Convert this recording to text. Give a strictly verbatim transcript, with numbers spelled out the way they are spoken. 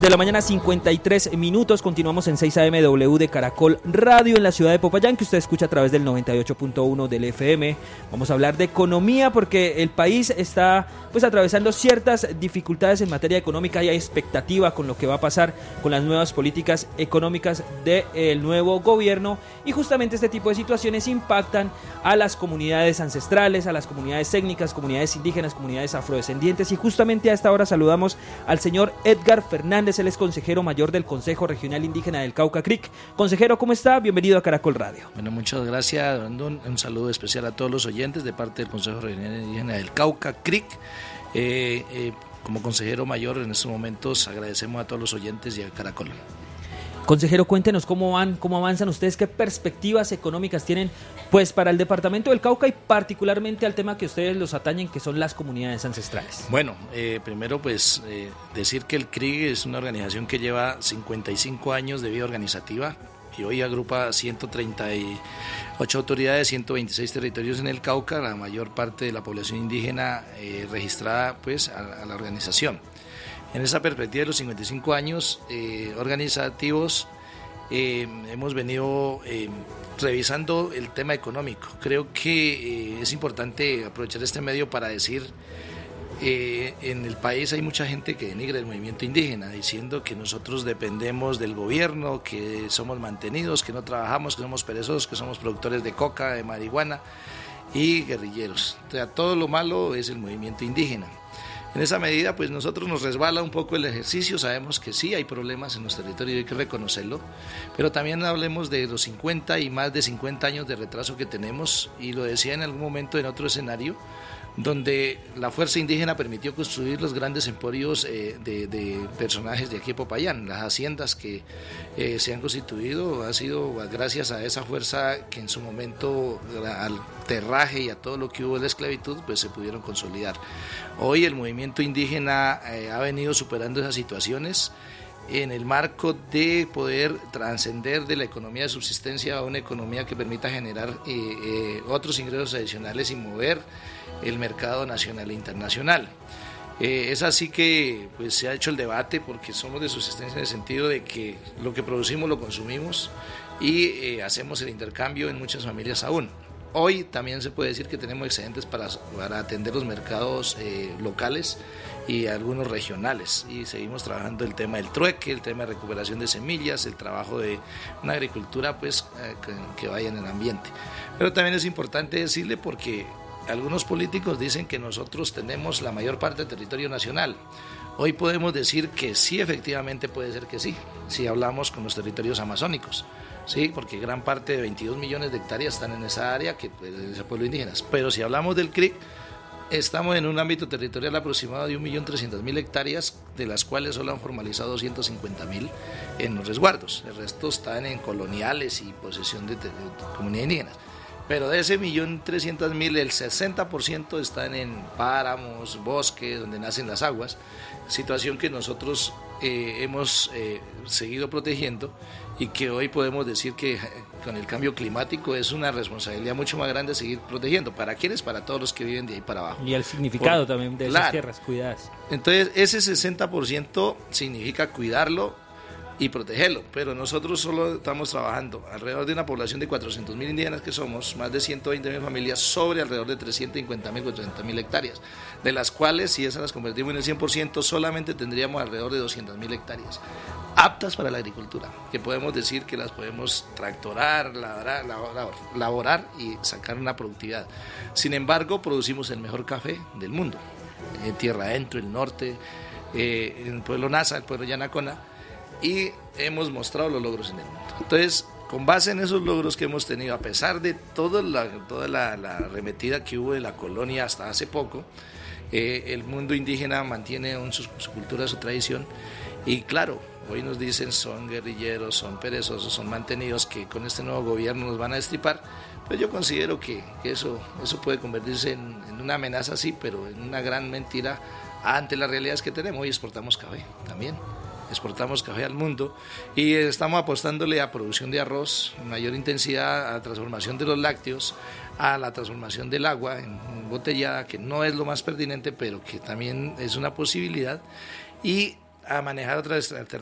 De la mañana, cincuenta y tres minutos, continuamos en seis A M W de Caracol Radio en la ciudad de Popayán, que usted escucha a través del noventa y ocho punto uno del F M. Vamos a hablar de economía porque el país está pues atravesando ciertas dificultades en materia económica y hay expectativa con lo que va a pasar con las nuevas políticas económicas del nuevo gobierno, y justamente este tipo de situaciones impactan a las comunidades ancestrales, a las comunidades étnicas, comunidades indígenas, comunidades afrodescendientes, y justamente a esta hora saludamos al señor Edgar Fernández. Él es consejero mayor del Consejo Regional Indígena del Cauca, C R I C. Consejero, ¿cómo está? Bienvenido a Caracol Radio. Bueno, muchas gracias, Brandon. Un saludo especial a todos los oyentes de parte del Consejo Regional Indígena del Cauca, C R I C. Eh, eh, como consejero mayor en estos momentos agradecemos a todos los oyentes y a Caracol. Consejero, cuéntenos cómo van, cómo avanzan ustedes, qué perspectivas económicas tienen pues para el departamento del Cauca y particularmente al tema que ustedes los atañen, que son las comunidades ancestrales. Bueno, eh, primero pues eh, decir que el C R I C es una organización que lleva cincuenta y cinco años de vida organizativa y hoy agrupa ciento treinta y ocho autoridades, ciento veintiséis territorios en el Cauca, la mayor parte de la población indígena eh, registrada pues a, a la organización. En esa perspectiva de los cincuenta y cinco años eh, organizativos, eh, hemos venido eh, revisando el tema económico. Creo que eh, es importante aprovechar este medio para decir, eh, en el país hay mucha gente que denigra el movimiento indígena, diciendo que nosotros dependemos del gobierno, que somos mantenidos, que no trabajamos, que somos perezosos, que somos productores de coca, de marihuana y guerrilleros. O sea, todo lo malo es el movimiento indígena. En esa medida, pues nosotros nos resbala un poco el ejercicio, sabemos que sí hay problemas en los territorios y hay que reconocerlo, pero también hablemos de los cincuenta y más de cincuenta años de retraso que tenemos, y lo decía en algún momento en otro escenario, donde la fuerza indígena permitió construir los grandes emporios eh, de, de personajes de aquí de Popayán. Las haciendas que eh, se han constituido ha sido gracias a esa fuerza que en su momento, al terraje y a todo lo que hubo de la esclavitud, pues se pudieron consolidar. Hoy el movimiento indígena eh, ha venido superando esas situaciones en el marco de poder trascender de la economía de subsistencia a una economía que permita generar eh, eh, otros ingresos adicionales y mover el mercado nacional e internacional. Eh, es así que pues, se ha hecho el debate, porque somos de subsistencia en el sentido de que lo que producimos lo consumimos y eh, hacemos el intercambio en muchas familias aún. Hoy también se puede decir que tenemos excedentes para, para atender los mercados eh, locales y algunos regionales, y seguimos trabajando el tema del trueque, el tema de recuperación de semillas, el trabajo de una agricultura pues eh, que, que vaya en el ambiente. Pero también es importante decirle, porque algunos políticos dicen que nosotros tenemos la mayor parte del territorio nacional. Hoy podemos decir que sí, efectivamente puede ser que sí, si hablamos con los territorios amazónicos. Sí, porque gran parte de veintidós millones de hectáreas están en esa área, que pues, es el pueblo indígena. Pero si hablamos del C R I C, estamos en un ámbito territorial aproximado de un millón trescientas mil hectáreas, de las cuales solo han formalizado doscientos cincuenta mil en los resguardos. El resto están en coloniales y posesión de, de, de comunidades indígenas. Pero de ese millón trescientos mil, el sesenta por ciento están en páramos, bosques, donde nacen las aguas, situación que nosotros eh, hemos eh, seguido protegiendo, y que hoy podemos decir que con el cambio climático es una responsabilidad mucho más grande seguir protegiendo. ¿Para quiénes? Para todos los que viven de ahí para abajo. Y el significado Por, también de claro, esas tierras cuidadas. Entonces ese sesenta por ciento significa cuidarlo y protegerlo, pero nosotros solo estamos trabajando alrededor de una población de cuatrocientos mil indígenas que somos, más de ciento veinte mil familias, sobre alrededor de trescientos cincuenta mil, cuatrocientas mil hectáreas, de las cuales, si esas las convertimos en el cien por ciento, solamente tendríamos alrededor de doscientas mil hectáreas aptas para la agricultura, que podemos decir que las podemos tractorar, labrar, labrar, laborar y sacar una productividad. Sin embargo, producimos el mejor café del mundo, en tierra adentro, el norte, eh, en el pueblo Nasa, el pueblo Yanacona, y hemos mostrado los logros en el mundo. Entonces, con base en esos logros que hemos tenido, a pesar de toda la, toda la, la arremetida que hubo de la colonia hasta hace poco, eh, el mundo indígena mantiene un, su, su cultura, su tradición, y claro, hoy nos dicen son guerrilleros, son perezosos, son mantenidos, que con este nuevo gobierno nos van a destripar. Pues yo considero que, que eso, eso puede convertirse en, en una amenaza, sí, pero en una gran mentira ante las realidades que tenemos. Hoy exportamos café también. Exportamos café al mundo y estamos apostándole a producción de arroz, mayor intensidad, a la transformación de los lácteos, a la transformación del agua en embotellada, que no es lo más pertinente, pero que también es una posibilidad, y a manejar otras alternativas.